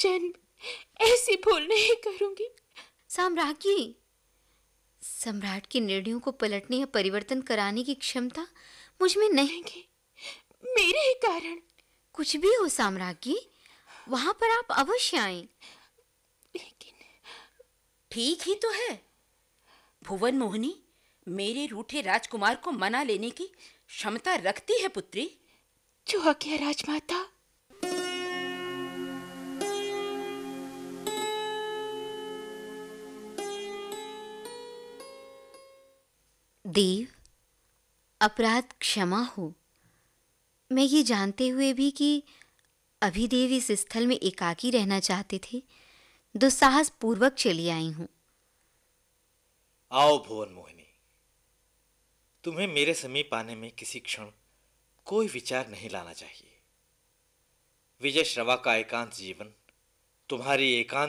जन्म ऐसी भूल नहीं करूंगी। साम्राज्ञी, सम्राट के निर्णयों को पलटने या परिवर्तन कराने की क्षमता मुझ में नहीं। नहीं, मेरे ही कारण। कुछ भी हो साम्राज्ञी, वहां पर आप अवश्य आएं। लेकिन ठीक ही तो है। भुवन मोहिनी मेरे रूठे राजकुमार को मना लेने की क्षमता रखती है पुत्री। जो आज्ञा राजमाता। देव, अपराध क्षमा हो। मैं ये जानते हुए भी कि अभिदेव इस स्थल में एकाकी रहना चाहते थे, दुस्साहस पूर्वक चली आई हूं। आओ भुवन मोहिनी, तुम्हें मेरे समीप आने में किसी क्षण कोई विचार नहीं लाना चाहिए। विजय श्रवा का एकांत जीवन तुम्हारी एकांत